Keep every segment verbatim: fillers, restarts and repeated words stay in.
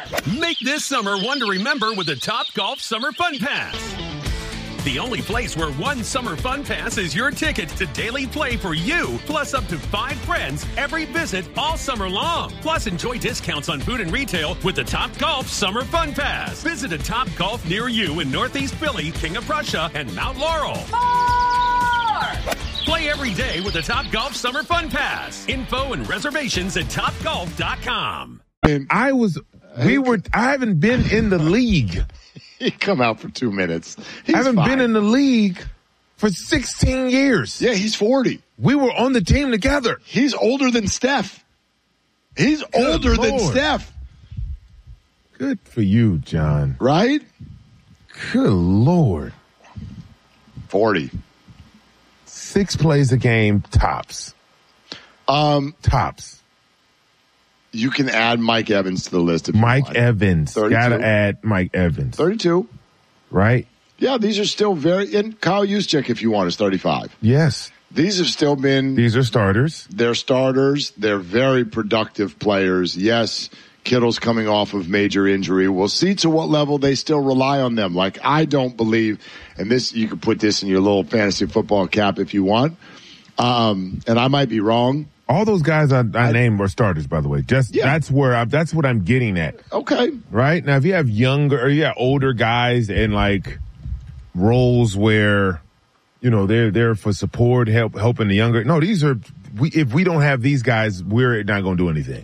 Make this summer one to remember with the Top Golf Summer Fun Pass. The only place where one summer fun pass is your ticket to daily play for you, plus up to five friends every visit all summer long. Plus, enjoy discounts on food and retail with the Top Golf Summer Fun Pass. Visit a Top Golf near you in Northeast Philly, King of Prussia, and Mount Laurel. More! Play every day with the Top Golf Summer Fun Pass. Info and reservations at top golf dot com. I was, we were, I haven't been in the league. He come out for two minutes. He's I haven't fine. been in the league for sixteen years. Yeah, he's forty. We were on the team together. He's older than Steph. He's Good older Lord. than Steph. Good for you, John. Right? Good Lord. forty. Six plays a game, tops. Um, Tops. You can add Mike Evans to the list if you Mike want. Evans. thirty-two. Gotta add Mike Evans. thirty-two. Right? Yeah, these are still very, and Kyle Juszczyk, if you want, is thirty-five. Yes. These have still been, These are starters. they're starters. They're very productive players. Yes, Kittle's coming off of major injury. We'll see to what level they still rely on them. Like, I don't believe, and this, you can put this in your little fantasy football cap if you want. Um, and I might be wrong. All those guys I, I, I named were starters, by the way. Just Yeah. that's where I, that's what I'm getting at. Okay. Right? Now, if you have younger or you have older guys in like roles where, you know, they're there for support, help, helping the younger. No, these are, we, if we don't have these guys, we're not going to do anything.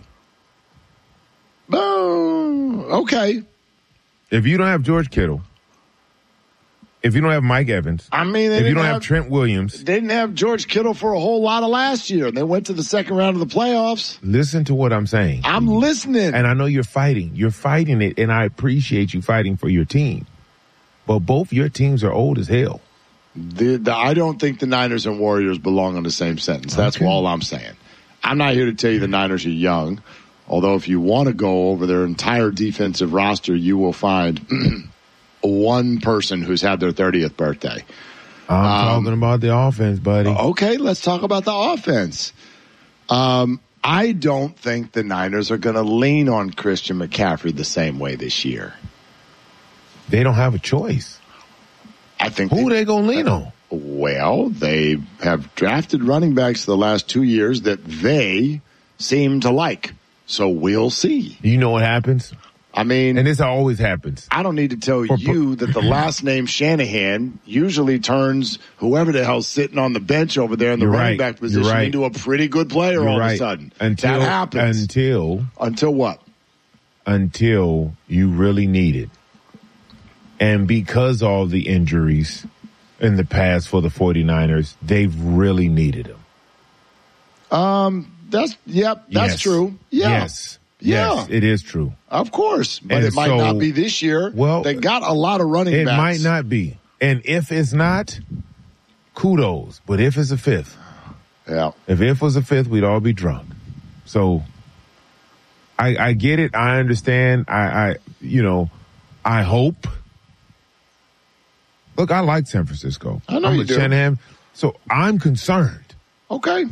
Oh, okay. If you don't have George Kittle, if you don't have Mike Evans, I mean, they if you didn't don't have, have Trent Williams, They didn't have George Kittle for a whole lot of last year. They went to the second round of the playoffs. listen to what I'm saying. I'm listening. And I know you're fighting. You're fighting it, and I appreciate you fighting for your team. But both your teams are old as hell. The, the, I don't think the Niners and Warriors belong in the same sentence. That's Okay. all I'm saying. I'm not here to tell you the Niners are young. Although if you want to go over their entire defensive roster, you will find one person who's had their thirtieth birthday. I'm Um, talking about the offense, buddy. Okay, let's talk about the offense. Um, I don't think the Niners are going to lean on Christian McCaffrey the same way this year. They don't have a choice. I think Who they, they going to lean on? Well, they have drafted running backs the last two years that they seem to like. So we'll see. You know what happens? I mean, And this always happens. I don't need to tell For- you that the last name Shanahan usually turns whoever the hell's sitting on the bench over there in the You're running right. back position You're right. into a pretty good player You're all right. of a sudden. Until, that happens. Until, Until what? until you really need it. And because of all the injuries in the past for the 49ers, they've really needed them. Um, that's, yep, that's Yes. true. Yeah. Yes. Yeah. Yes, it is true. Of course. But And it might so- not be this year. Well, they got a lot of running It backs. might not be. And if it's not, kudos. But if it's a fifth, Yeah. if it was a fifth, we'd all be drunk. So I, I get it. I understand. I, I, you know, I hope. Look, I like San Francisco. I know I'm you with do. Shanahan. So I'm concerned Okay.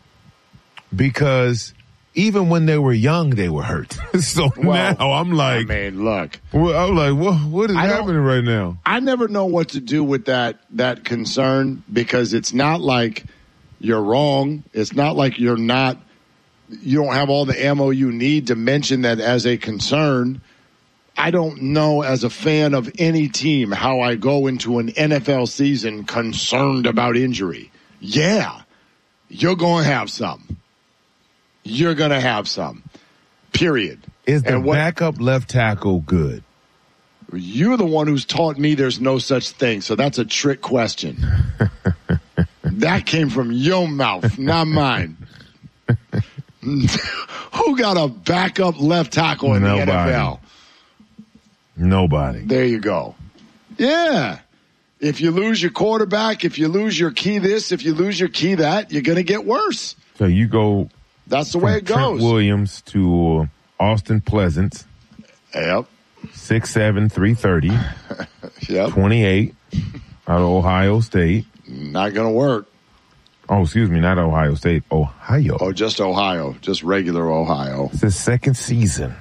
because even when they were young, they were hurt. So Well, now I'm like, I mean, look. well, I'm like, what, what is I don't- happening right now? I never know what to do with that that concern because it's not like you're wrong. It's not like you're not you don't have all the ammo you need to mention that as a concern. I don't know as a fan of any team how I go into an N F L season concerned about injury. Yeah, you're going to have some. You're going to have some. Period. Is the And what- backup left tackle good? You're the one who's taught me there's no such thing, so that's a trick question. That came from your mouth, not mine. Who got a backup left tackle in Nobody. the N F L? Nobody. There you go. Yeah. If you lose your quarterback, if you lose your key this, if you lose your key that, you're going to get worse. So you go That's the way it Trent goes. Williams to Austin Pleasant, Yep. six seven, three thirty, Yep. twenty-eight, out of Ohio State. Not going to work. Oh, excuse me, not Ohio State, Ohio. Oh, just Ohio. Just regular Ohio. It's his second season.